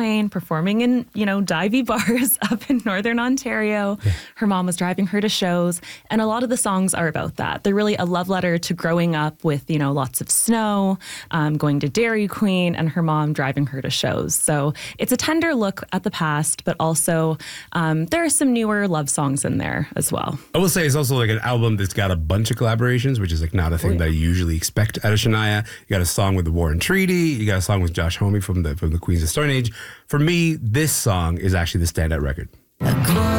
Queen, performing in, divey bars up in Northern Ontario. Yeah. Her mom was driving her to shows. And a lot of the songs are about that. They're really a love letter to growing up with, lots of snow, going to Dairy Queen, and her mom driving her to shows. So it's a tender look at the past, but also there are some newer love songs in there as well. I will say it's also like an album that's got a bunch of collaborations, which is like not a thing that I usually expect out of Shania. You got a song with the War and Treaty. You got a song with Josh Homme from the Queens of Stone Age. For me, this song is actually the standout record.